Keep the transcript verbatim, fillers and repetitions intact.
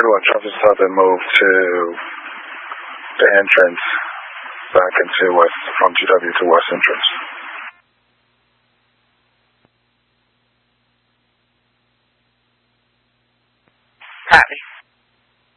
what Trump has thought they moved to the entrance back into West, from G W to West entrance. Copy.